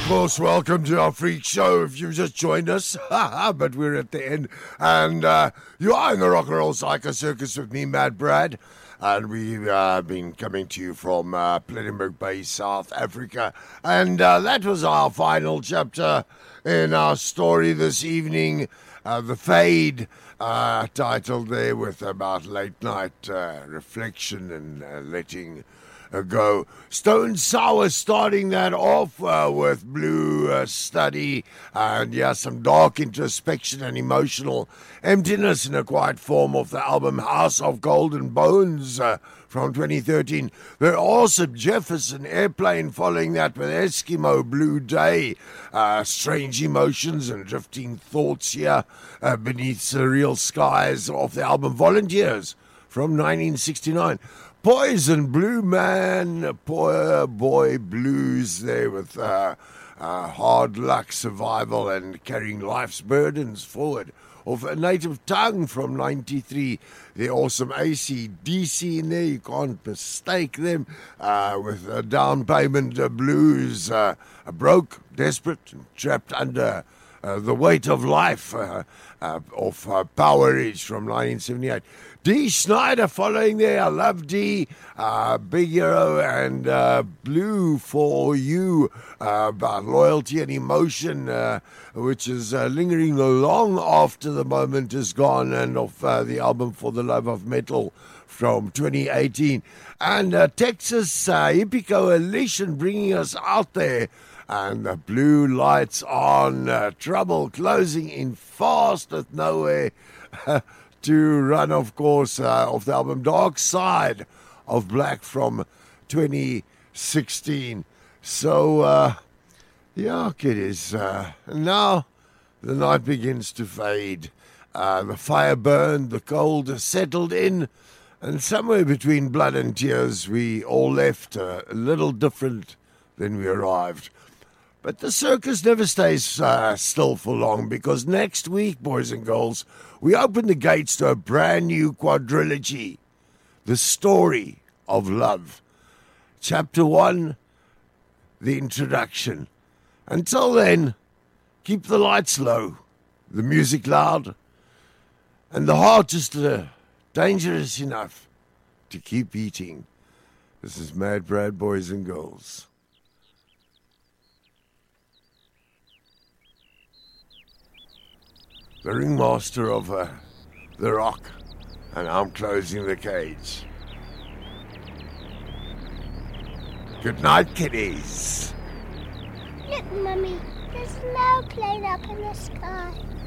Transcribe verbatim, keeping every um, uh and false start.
Most welcome to our freak show if you've just joined us. But we're at the end. And uh, you are in the Rock and Roll Psycho Circus with me, Mad Brad. And we've uh, been coming to you from uh, Plettenberg Bay, South Africa. And uh, that was our final chapter in our story this evening. Uh, the Fade, uh, titled there with about late night uh, reflection and uh, letting go. Stone Sour starting that off uh, with Blue uh, Study, and yeah, some dark introspection and emotional emptiness in a quiet form of the album House of Golden Bones uh, from twenty thirteen. The awesome Jefferson Airplane following that with Eskimo Blue Day. Uh, strange emotions and drifting thoughts here uh, beneath surreal skies of the album Volunteers from nineteen sixty-nine. Poison Blue Man, Poor Boy Blues there with uh, uh, hard luck, survival, and carrying life's burdens forward. Of A Native Tongue from ninety-three. The awesome A C D C in there, you can't mistake them, uh, with a down payment uh, blues, uh, broke, desperate, and trapped under uh, the weight of life uh, uh, of uh, Power Ridge from nineteen seventy-eight. D. Snyder following there, I love D, uh, Big Hero and uh, Blue for You, uh, about loyalty and emotion, uh, which is uh, lingering long after the moment is gone, and of uh, the album For the Love of Metal from twenty eighteen. And uh, Texas uh, Hippie Coalition bringing us out there, and the blue lights on, uh, trouble closing in fast with nowhere to run, of course, uh, of the album Dark Side of Black from twenty sixteen. So, uh, yeah, kiddies, uh, now the night begins to fade. Uh, the fire burned, the cold has settled in, and somewhere between blood and tears, we all left uh, a little different than we arrived. But the circus never stays uh, still for long, because next week, boys and girls, we open the gates to a brand new quadrilogy, The Story of Love. Chapter one, the introduction. Until then, keep the lights low, the music loud, and the heart just uh, dangerous enough to keep eating. This is Mad Brad, boys and girls. The ringmaster of uh, the Rock, and I'm closing the cage. Good night, kiddies. Look, Mummy, there's an airplane up in the sky.